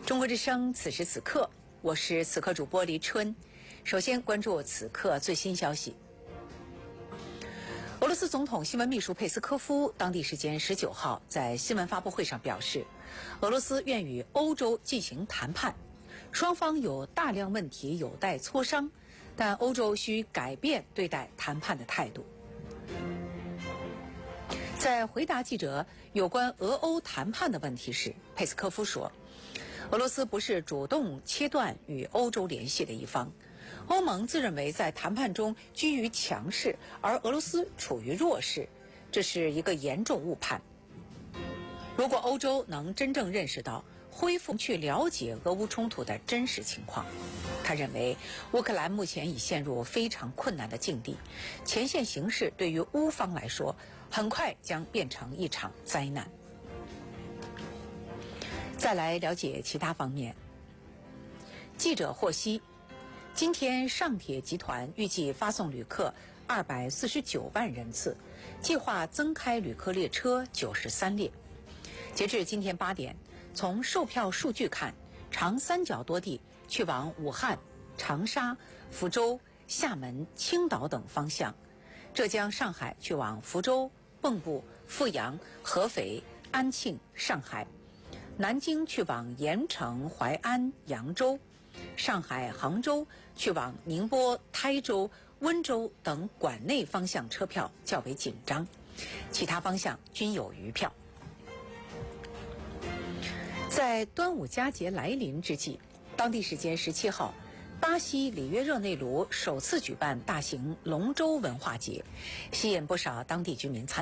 中国之声，此时此刻，我是此刻主播黎春。首先关注此刻最新消息。俄罗斯总统新闻秘书佩斯科夫当地时间19号在新闻发布会上表示，俄罗斯愿与欧洲进行谈判，双方有大量问题有待磋商，但欧洲需改变对待谈判的态度。在回答记者有关俄欧谈判的问题时，佩斯科夫说，俄罗斯不是主动切断与欧洲联系的一方，欧盟自认为在谈判中居于强势，而俄罗斯处于弱势，这是一个严重误判。如果欧洲能真正认识到恢复去了解俄乌冲突的真实情况，他认为乌克兰目前已陷入非常困难的境地，前线形势对于乌方来说很快将变成一场灾难。再来了解其他方面。记者获悉，今天上铁集团预计发送旅客249万人次，计划增开旅客列车93列。截至今天8点，从售票数据看，长三角多地去往武汉、长沙、福州、厦门、青岛等方向；浙江、上海去往福州、蚌埠、阜阳、合肥、安庆、上海；南京去往盐城、淮安、扬州；上海、杭州去往宁波、台州、温州等管内方向车票较为紧张，其他方向均有余票。在端午佳节来临之际，当地时间17号，巴西里约热内卢首次举办大型龙舟文化节，吸引不少当地居民参